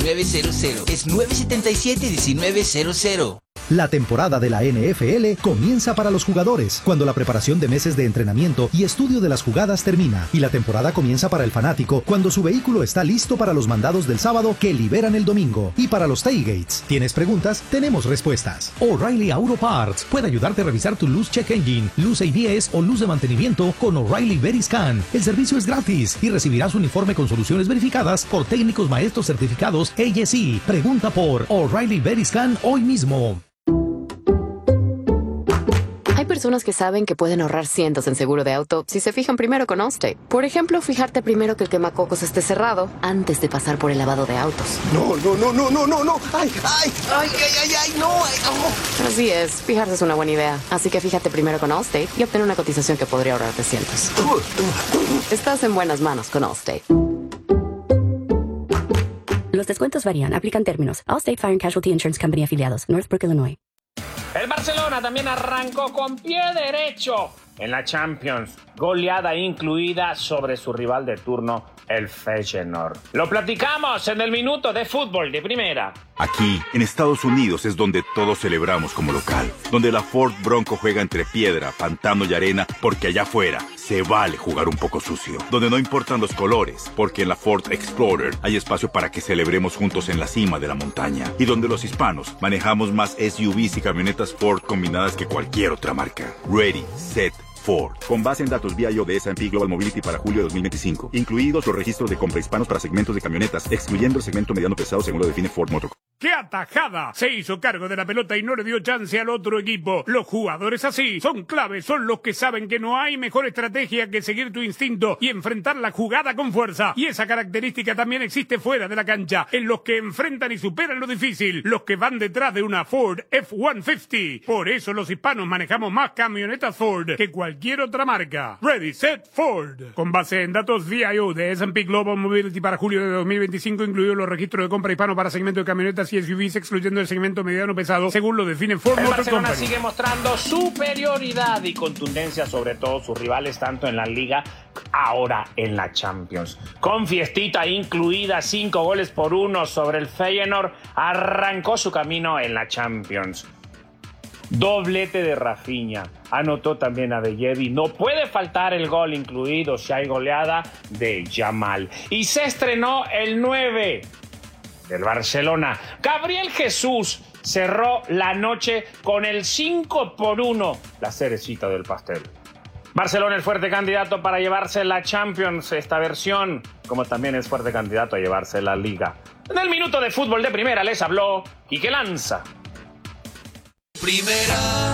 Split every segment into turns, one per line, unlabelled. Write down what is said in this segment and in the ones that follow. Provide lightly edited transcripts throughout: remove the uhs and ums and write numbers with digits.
900. Es 977-1900.
La temporada de la NFL comienza para los jugadores, cuando la preparación de meses de entrenamiento y estudio de las jugadas termina, y la temporada comienza para el fanático, cuando su vehículo está listo para los mandados del sábado que liberan el domingo, y para los tailgates. ¿Tienes preguntas? Tenemos respuestas. O'Reilly Auto Parts puede ayudarte a revisar tu luz check engine, luz ABS o luz de mantenimiento con O'Reilly VeriScan. El servicio es gratis y recibirás un informe con soluciones verificadas por técnicos maestros certificados ASE. Pregunta por O'Reilly VeriScan hoy mismo.
Hay personas que saben que pueden ahorrar cientos en seguro de auto si se fijan primero con Allstate. Por ejemplo, fijarte primero que el quemacocos esté cerrado antes de pasar por el lavado de autos.
No. ¡Ay, no!
Así es, fijarse es una buena idea. Así que fíjate primero con Allstate y obtén una cotización que podría ahorrarte cientos. Estás en buenas manos con Allstate.
Los descuentos varían. Aplican términos. Allstate Fire and Casualty Insurance Company afiliados. Northbrook, Illinois.
El Barcelona también arrancó con pie derecho en la Champions. Goleada incluida sobre su rival de turno, el Feyenoord. Lo platicamos en el Minuto de Fútbol de Primera.
Aquí, en Estados Unidos, es donde todos celebramos como local. Donde la Ford Bronco juega entre piedra, pantano y arena, porque allá afuera se vale jugar un poco sucio. Donde no importan los colores, porque en la Ford Explorer hay espacio para que celebremos juntos en la cima de la montaña. Y donde los hispanos manejamos más SUVs y camionetas Ford combinadas que cualquier otra marca. Ready, set, Ford. Con base en datos BIO de S&P Global Mobility para julio de 2025. Incluidos los registros de compra hispanos para segmentos de camionetas, excluyendo el segmento mediano pesado según lo define Ford Motor.
¡Qué atajada! Se hizo cargo de la pelota y no le dio chance al otro equipo. Los jugadores así son claves, son los que saben que no hay mejor estrategia que seguir tu instinto y enfrentar la jugada con fuerza. Y esa característica también existe fuera de la cancha, en los que enfrentan y superan lo difícil, los que van detrás de una Ford F-150. Por eso los hispanos manejamos más camionetas Ford que cualquier otra marca. Ready, set, Ford. Con base en datos VIO de S&P Global Mobility para julio de 2025, incluidos los registros de compra hispano para segmento de camionetas y SUVs, excluyendo el segmento mediano pesado, según lo define Ford
El
Motor
Barcelona
Company.
sigue mostrando superioridad y contundencia sobre todos sus rivales, tanto en la Liga, ahora en la Champions. Con fiestita incluida, 5-1 sobre el Feyenoord, arrancó su camino en la Champions. Doblete de Rafinha, anotó también a Bellevi, no puede faltar el gol incluido si hay goleada de Yamal. Y se estrenó el 9 del Barcelona. Gabriel Jesús cerró la noche con el 5-1, la cerecita del pastel. Barcelona es fuerte candidato para llevarse la Champions esta versión, como también es fuerte candidato a llevarse la Liga. En el Minuto de Fútbol de Primera les habló Quique Lanza.
Primera.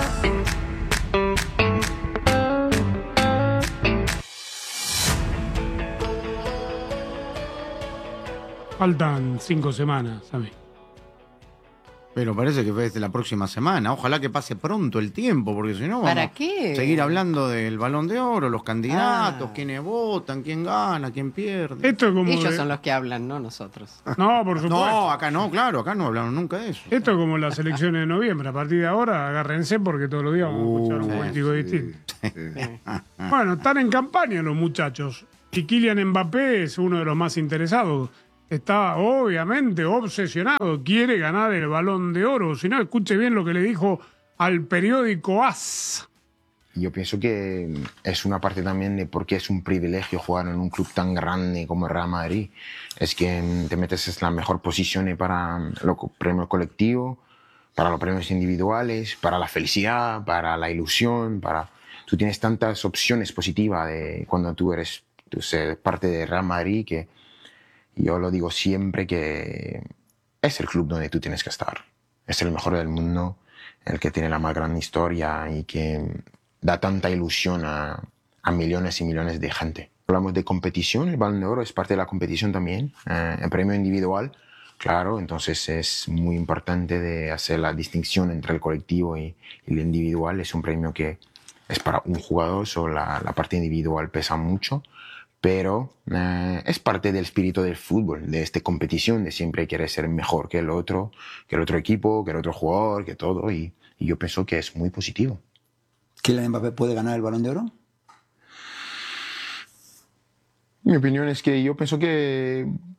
Faltan 5 semanas, ¿sabes?
Pero parece que es la próxima semana. Ojalá que pase pronto el tiempo, porque si no vamos
¿Para qué?
a seguir hablando del Balón de Oro, los candidatos, quiénes votan, quién gana, quién pierde.
Esto es como
Ellos son los que hablan, no nosotros.
No, por supuesto.
No, acá no, claro, acá no hablaron nunca de eso.
Esto es como las elecciones de noviembre. A partir de ahora, agárrense porque todos los días vamos a escuchar un político distinto. Bueno, están en campaña los muchachos. Y Kylian Mbappé es uno de los más interesados. Está obviamente obsesionado, quiere ganar el Balón de Oro. Si no, escuche bien lo que le dijo al periódico AS.
Yo pienso que es una parte también de por qué es un privilegio jugar en un club tan grande como el Real Madrid. Es que te metes en la mejor posición para los premios colectivos, para los premios individuales, para la felicidad, para la ilusión. Tú tienes tantas opciones positivas de cuando tú eres parte del Real Madrid que yo lo digo siempre que es el club donde tú tienes que estar. Es el mejor del mundo, el que tiene la más grande historia y que da tanta ilusión a millones y millones de gente. Hablamos de competición, el Balón de Oro es parte de la competición también, el premio individual, claro, entonces es muy importante de hacer la distinción entre el colectivo y el individual. Es un premio que es para un jugador, solo la parte individual pesa mucho. Pero es parte del espíritu del fútbol, de esta competición, de siempre querer ser mejor que el otro equipo, que el otro jugador, que todo. Y yo pienso que es muy positivo.
¿Kylian Mbappé puede ganar el Balón de Oro?
Mi opinión es que yo pienso que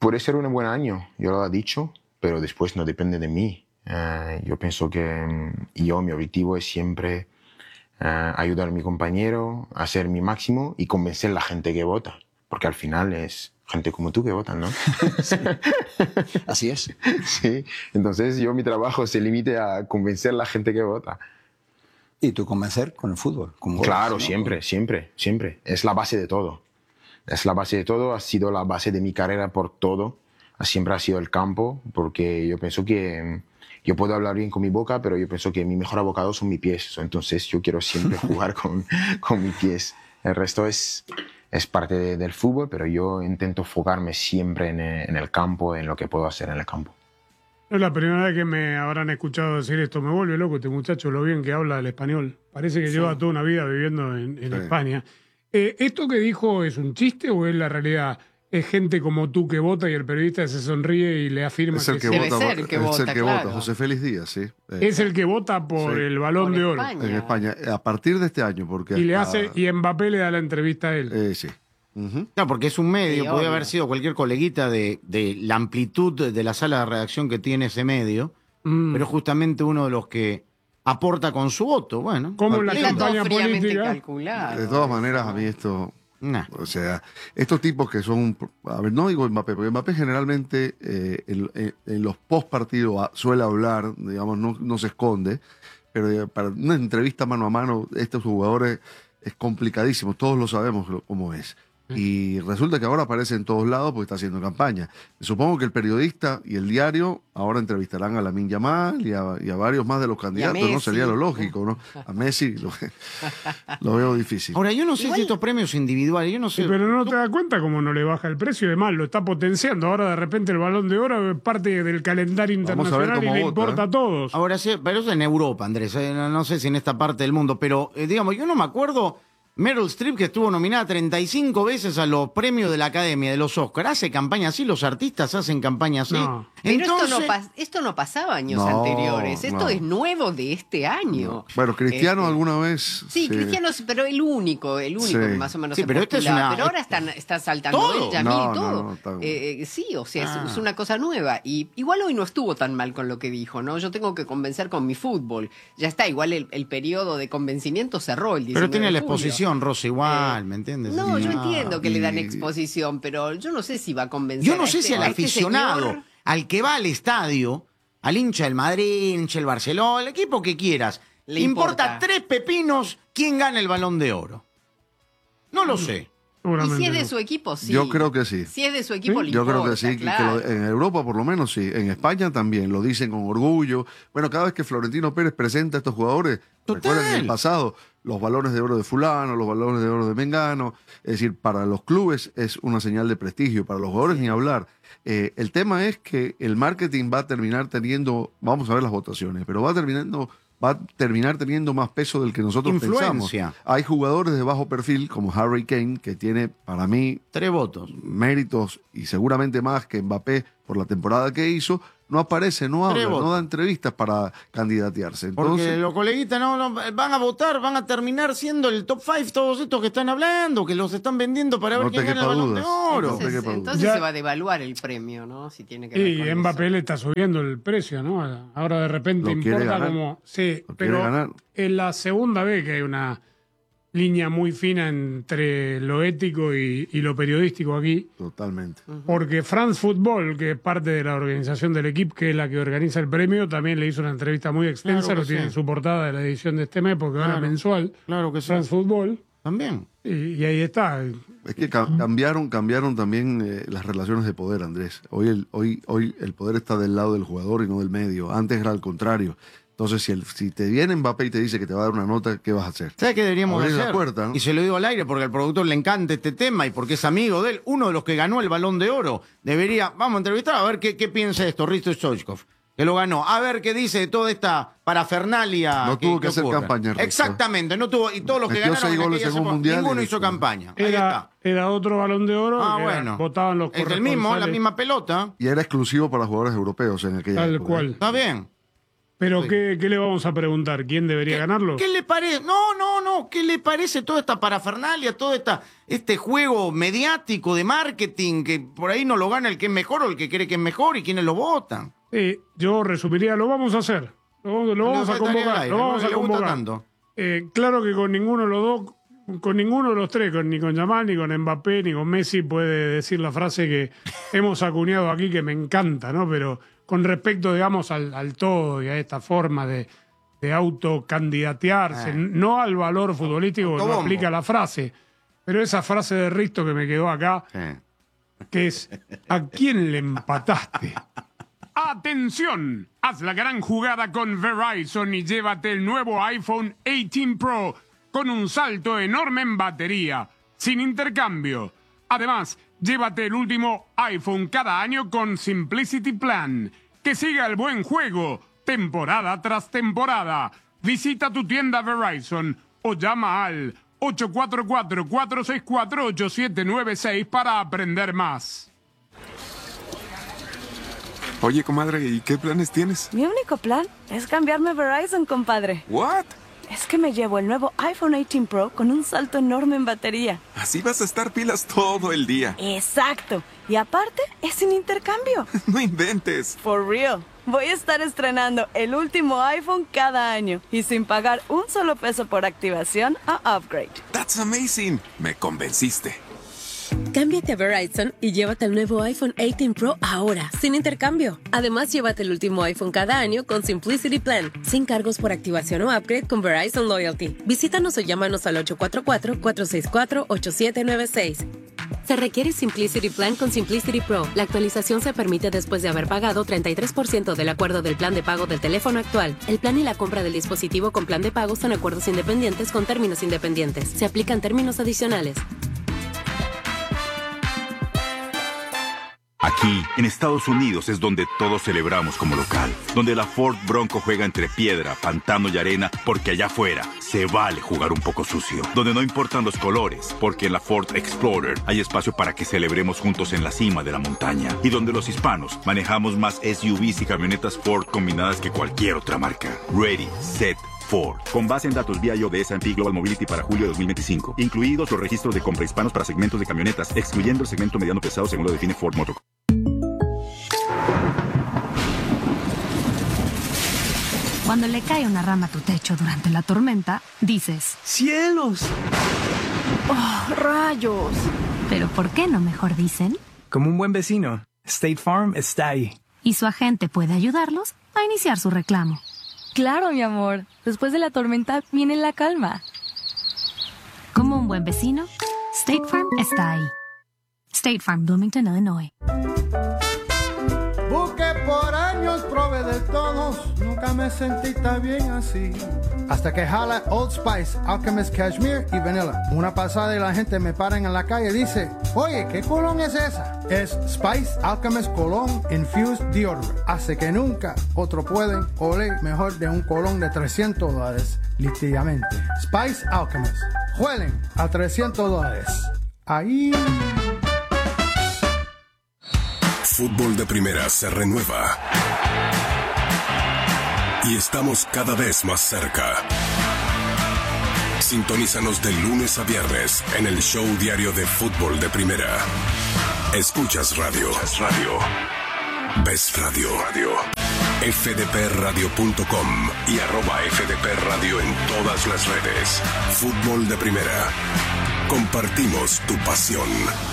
puede ser un buen año, yo lo he dicho, pero después no depende de mí. Yo pienso que mi objetivo es siempre ayudar a mi compañero, hacer mi máximo y convencer a la gente que vota, porque al final es gente como tú que votan, ¿no?
Sí. Así es.
Sí, entonces mi trabajo se limite a convencer a la gente que vota.
¿Y tú convencer con el fútbol?
Claro,
¿no?
siempre. Es la base de todo. Es la base de todo, ha sido la base de mi carrera por todo. Siempre ha sido el campo, porque yo pienso que yo puedo hablar bien con mi boca, pero yo pienso que mi mejor abocado son mis pies. Entonces yo quiero siempre jugar con mis pies. El resto es parte del fútbol, pero yo intento enfocarme siempre en el campo, en lo que puedo hacer en el campo.
No es la primera vez que me habrán escuchado decir esto. Me vuelve loco este muchacho, lo bien que habla el español. Parece que lleva toda una vida viviendo en España. ¿Esto que dijo es un chiste o es la realidad? ¿Es gente como tú que vota y el periodista se sonríe y le afirma
es el que
sí?
vota? Es el que vota, José Félix Díaz, sí.
Es el que vota por el Balón de Oro.
En España, a partir de este año. Porque
y Mbappé le da la entrevista a él.
Sí.
No, porque es un medio, podría haber sido cualquier coleguita de la amplitud de la sala de redacción que tiene ese medio, pero justamente uno de los que aporta con su voto. Bueno,
como la campaña política.
De todas maneras, a mí esto... O sea, estos tipos que son... A ver, no digo Mbappé, porque Mbappé generalmente en los post partidos suele hablar, digamos, no se esconde, pero para una entrevista mano a mano, estos jugadores es complicadísimo, todos lo sabemos cómo es. Y resulta que ahora aparece en todos lados porque está haciendo campaña. Supongo que el periodista y el diario ahora entrevistarán a Lamine Yamal y a varios más de los candidatos, ¿no? Sería lo lógico, ¿no? A Messi lo veo difícil.
Ahora, yo no sé si estos premios individuales, yo no sé...
Sí, pero no te das cuenta cómo no le baja el precio, además lo está potenciando. Ahora de repente el Balón de Oro es parte del calendario internacional y le importa a todos.
Ahora sí, pero eso en Europa, Andrés, no sé si en esta parte del mundo, pero digamos, yo no me acuerdo... Meryl Streep, que estuvo nominada 35 veces a los premios de la Academia de los Oscars, hace campaña así, los artistas hacen campaña así.
No.
Entonces,
pero esto no pasaba años anteriores, esto es nuevo de este año.
No. Bueno, Cristiano alguna vez...
Sí, Cristiano, pero el único que más o menos se
pero
postula. Pero ahora está saltando
todo.
él, Yamil, todo. Sí, o sea, es una cosa nueva. Y igual hoy no estuvo tan mal con lo que dijo, ¿no? Yo tengo que convencer con mi fútbol. Ya está, igual el periodo de convencimiento cerró el 19
Pero tiene
de
la
julio.
exposición, Rosa, igual, ¿me entiendes?
No, yo entiendo que le dan exposición, pero yo no sé si va a convencer.
Yo no sé si al aficionado,
señor...
al que va al estadio, al hincha del Madrid, hincha del Barcelona, el equipo que quieras, le importa 3 pepinos quién gana el Balón de Oro. No lo sé.
Y si es de su equipo, sí.
Yo creo que sí.
Si es de su equipo, le
Yo
importa,
creo que sí.
claro.
En Europa, por lo menos, sí. En España también. Lo dicen con orgullo. Bueno, cada vez que Florentino Pérez presenta a estos jugadores, recuerden en el pasado, los balones de oro de fulano, los balones de oro de Mengano. Es decir, para los clubes es una señal de prestigio. Para los jugadores ni hablar. El tema es que el marketing va a terminar teniendo, vamos a ver las votaciones, pero va a terminar teniendo más peso del que nosotros pensamos. Hay jugadores de bajo perfil, como Harry Kane, que tiene, para mí,
3 votos.
Méritos y seguramente más que Mbappé por la temporada que hizo. No aparece, no habla, no da entrevistas para candidatearse. Entonces,
porque los coleguitas no van a votar, van a terminar siendo el top 5 todos estos que están hablando, que los están vendiendo para ver quién gana el Balón de Oro.
Entonces se va a devaluar el premio, ¿no? Si tiene que ver
y
con
Mbappé
eso.
le está subiendo el precio, ¿no? Ahora de repente
Lo quiere
importa
ganar.
como... Sí,
Lo quiere
pero
ganar.
es la segunda vez que hay una línea muy fina entre lo ético y lo periodístico aquí.
Totalmente.
Porque France Football, que es parte de la organización del equipo, que es la que organiza el premio, también le hizo una entrevista muy extensa,
Claro que
lo tiene
sí.
en su portada de la edición de este mes, porque ahora es mensual.
Claro que sí.
France Football.
También.
Y ahí está.
Es que cambiaron también las relaciones de poder, Andrés. Hoy el poder está del lado del jugador y no del medio. Antes era al contrario. Entonces, si te viene Mbappé y te dice que te va a dar una nota, ¿qué vas a hacer?
¿Sabes qué deberíamos
Abrir
hacer?
la puerta, ¿no?
Y se lo digo al aire porque al productor le encanta este tema y porque es amigo de él. Uno de los que ganó el Balón de Oro debería... Vamos a entrevistar a ver qué piensa de esto, Risto Stoichkov, que lo ganó. A ver qué dice de toda esta parafernalia.
No tuvo que hacer
ocurre.
campaña, Risto.
Exactamente, no tuvo... Y todos los que
Metió
ganaron
6
en
goles
aquella
en un
época,
mundial
ninguno
y
hizo
listo.
campaña. Ahí está.
Era otro Balón de Oro.
Ah,
que
bueno.
Votaban los
Es el mismo, la misma pelota.
Y era exclusivo para jugadores europeos en aquella
Tal
época.
cual.
Está bien.
Pero ¿qué le vamos a preguntar? ¿Quién debería ganarlo?
¿Qué le parece? No. ¿Qué le parece toda esta parafernalia, todo este juego mediático de marketing que por ahí no lo gana el que es mejor o el que cree que es mejor y quienes lo votan?
Yo resumiría, lo vamos a hacer. Lo vamos a convocar. Lo vamos a convocar. Claro que con ninguno de los dos, con ninguno de los tres, ni con Yamal, ni con Mbappé, ni con Messi, puede decir la frase que hemos acuñado aquí, que me encanta, ¿no? Pero con respecto, digamos, al todo y a esta forma de autocandidatearse, no al valor futbolístico que no aplica la frase, pero esa frase de Risto que me quedó acá, que es: ¿a quién le empataste? ¡Atención! Haz la gran jugada con Verizon y llévate el nuevo iPhone 18 Pro con un salto enorme en batería, sin intercambio. Además, llévate el último iPhone cada año con Simplicity Plan. Que siga el buen juego, temporada tras temporada. Visita tu tienda Verizon o llama al 844-464-8796 para aprender más.
Oye, comadre, ¿y qué planes tienes?
Mi único plan es cambiarme a Verizon, compadre.
¿What?
Es que me llevo el nuevo iPhone 18 Pro con un salto enorme en batería.
Así vas a estar pilas todo el día.
Exacto. Y aparte, es sin intercambio.
No inventes.
For real. Voy a estar estrenando el último iPhone cada año y sin pagar un solo peso por activación o upgrade.
That's amazing. Me convenciste.
Cámbiate a Verizon y llévate el nuevo iPhone 18 Pro ahora, sin intercambio. Además, llévate el último iPhone cada año con Simplicity Plan, sin cargos por activación o upgrade con Verizon Loyalty. Visítanos o llámanos al 844-464-8796. Se requiere Simplicity Plan con Simplicity Pro. La actualización se permite después de haber pagado 33% del acuerdo del plan de pago del teléfono actual. El plan y la compra del dispositivo con plan de pago son acuerdos independientes con términos independientes. Se aplican términos adicionales.
Aquí, en Estados Unidos, es donde todos celebramos como local. Donde la Ford Bronco juega entre piedra, pantano y arena, porque allá afuera se vale jugar un poco sucio. Donde no importan los colores, porque en la Ford Explorer hay espacio para que celebremos juntos en la cima de la montaña. Y donde los hispanos manejamos más SUVs y camionetas Ford combinadas que cualquier otra marca. Ready, set, Ford. Con base en datos vía de S&P Global Mobility para julio de 2025. Incluidos los registros de compra hispanos para segmentos de camionetas, excluyendo el segmento mediano pesado según lo define Ford Motor.
Cuando le cae una rama a tu techo durante la tormenta, dices:
¡cielos!
¡Oh, rayos! Pero ¿por qué no mejor dicen?
Como un buen vecino, State Farm está ahí.
Y su agente puede ayudarlos a iniciar su reclamo.
Claro, mi amor. Después de la tormenta viene la calma.
Como un buen vecino, State Farm está ahí. State Farm, Bloomington, Illinois.
Busqué por años, probé de todos, nunca me sentí tan bien así. Hasta que jala Old Spice, Alchemist Cashmere y Vanilla. Una pasada y la gente me para en la calle y dice: oye, ¿qué cologne es esa? Es Spice Alchemist Cologne Infused Deodorant. Hace que nunca otro pueden oler mejor de un cologne de $300, literalmente. Spice Alchemist. Huelen a $300. Ahí.
Fútbol de Primera se renueva. Y estamos cada vez más cerca. Sintonízanos de lunes a viernes en el show diario de Fútbol de Primera. Escuchas radio. Ves radio. fdpradio.com y @fdpradio en todas las redes. Fútbol de Primera. Compartimos tu pasión.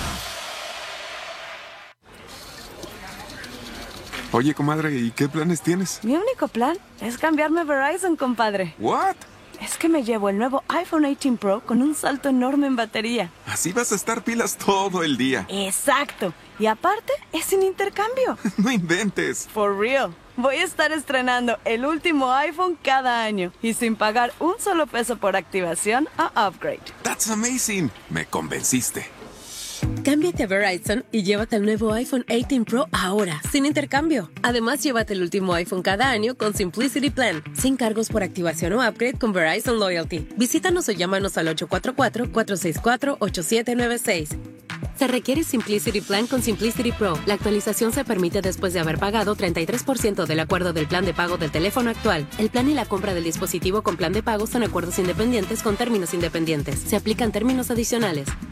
Oye, comadre, ¿y qué planes tienes?
Mi único plan es cambiarme a Verizon, compadre.
¿What?
Es que me llevo el nuevo iPhone 18 Pro con un salto enorme en batería.
Así vas a estar pilas todo el día.
Exacto. Y aparte, es sin intercambio.
No inventes.
For real. Voy a estar estrenando el último iPhone cada año y sin pagar un solo peso por activación o upgrade.
That's amazing. Me convenciste.
Cámbiate a Verizon y llévate el nuevo iPhone 18 Pro ahora, sin intercambio. Además, llévate el último iPhone cada año con Simplicity Plan, sin cargos por activación o upgrade con Verizon Loyalty. Visítanos o llámanos al 844-464-8796. Se requiere Simplicity Plan con Simplicity Pro. La actualización se permite después de haber pagado 33% del acuerdo del plan de pago del teléfono actual. El plan y la compra del dispositivo con plan de pago son acuerdos independientes con términos independientes. Se aplican términos adicionales.